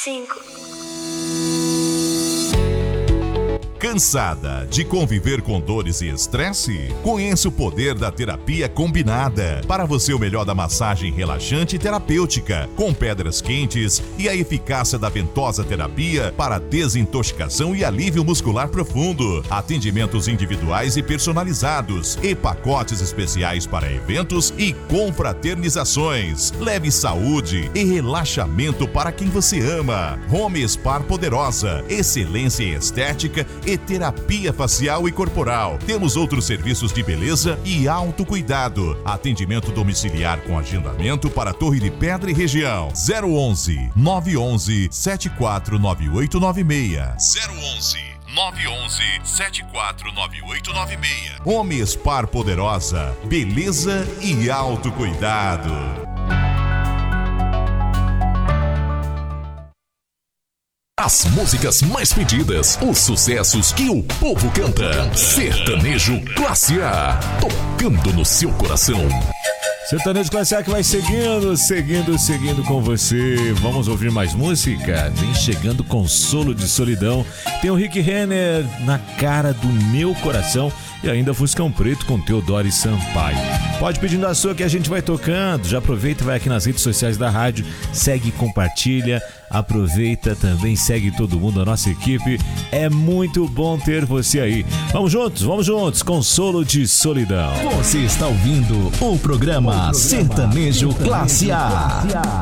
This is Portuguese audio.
5. Cansada de conviver com dores e estresse? Conheça o poder da terapia combinada. Para você, o melhor da massagem relaxante e terapêutica, com pedras quentes e a eficácia da ventosa terapia para desintoxicação e alívio muscular profundo. Atendimentos individuais e personalizados e pacotes especiais para eventos e confraternizações. Leve saúde e relaxamento para quem você ama. Home Spa Poderosa, excelência em estética e terapia facial e corporal. Temos outros serviços de beleza e autocuidado. Atendimento domiciliar com agendamento para Torre de Pedra e região. 011 911 749896. 011 911 749896. Home Spa Poderosa, beleza e autocuidado. As músicas mais pedidas, os sucessos que o povo canta. Sertanejo Classe A, tocando no seu coração. Sertanejo Classe A que vai seguindo com você. Vamos ouvir mais música? Vem chegando Consolo de Solidão. Tem o Rick Renner, Na Cara do Meu Coração. E ainda Fuscão Preto com Teodoro Sampaio. Pode pedindo a sua que a gente vai tocando. Já aproveita e vai aqui nas redes sociais da rádio. Segue e compartilha. Aproveita também, segue todo mundo, a nossa equipe. É muito bom ter você aí. Vamos juntos. Consolo de Solidão. Você está ouvindo o programa Sertanejo Classe A.